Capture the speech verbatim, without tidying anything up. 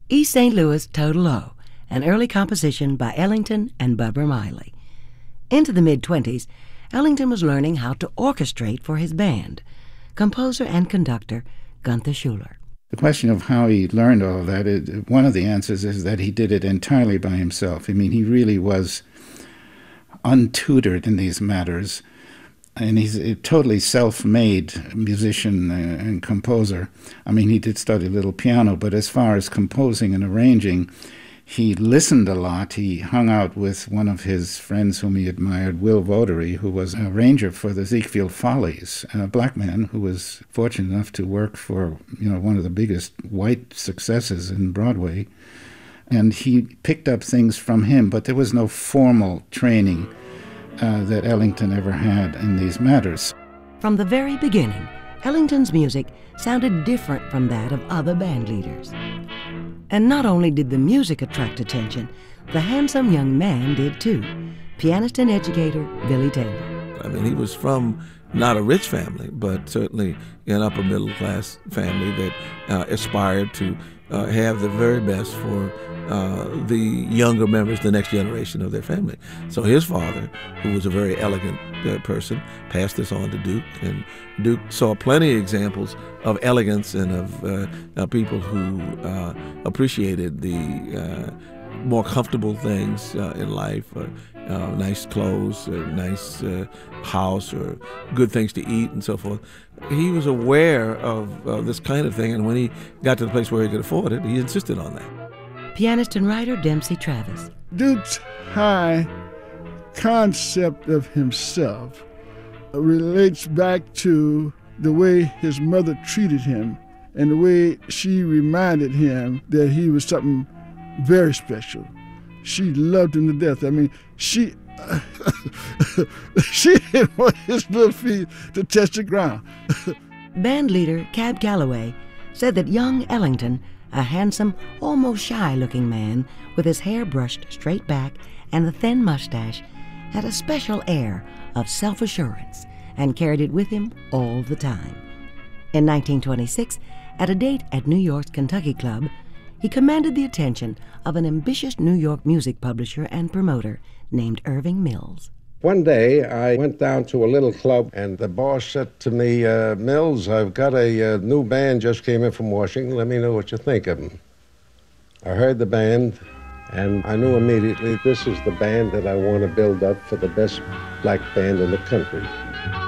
East Saint Louis Total O, an early composition by Ellington and Bubber Miley. Into the mid-twenties, Ellington was learning how to orchestrate for his band. Composer and conductor Gunther Schuller. The question of how he learned all of that, it, one of the answers is that he did it entirely by himself. I mean, he really was untutored in these matters, and he's a totally self-made musician and composer. I mean, he did study a little piano, but as far as composing and arranging, he listened a lot. He hung out with one of his friends whom he admired, Will Votery, who was an arranger for the Ziegfeld Follies, a black man who was fortunate enough to work for, you know, one of the biggest white successes in Broadway. And he picked up things from him, but there was no formal training uh, that Ellington ever had in these matters. From the very beginning, Ellington's music sounded different from that of other band leaders. And not only did the music attract attention, the handsome young man did too. Pianist and educator Billy Taylor. I mean, he was from not a rich family, but certainly an upper middle class family that uh, aspired to uh, have the very best for uh, the younger members, the next generation of their family. So his father, who was a very elegant uh, person, passed this on to Duke, and Duke saw plenty of examples of elegance and of uh, uh, people who uh, appreciated the uh, more comfortable things uh, in life, uh, uh, nice clothes, a nice uh, house, or good things to eat and so forth. He was aware of uh, this kind of thing, and when he got to the place where he could afford it, he insisted on that. Pianist and writer Dempsey Travis. Duke's high concept of himself relates back to the way his mother treated him and the way she reminded him that he was something very special. She loved him to death. I mean, she she didn't want his little feet to touch the ground. Band leader Cab Calloway said that young Ellington, a handsome, almost shy-looking man with his hair brushed straight back and a thin mustache, had a special air of self-assurance and carried it with him all the time. In nineteen twenty-six, at a date at New York's Kentucky Club, he commanded the attention of an ambitious New York music publisher and promoter named Irving Mills. One day, I went down to a little club, and the boss said to me, uh, Mills, I've got a uh, new band just came in from Washington. Let me know what you think of them. I heard the band, and I knew immediately this is the band that I want to build up for the best black band in the country.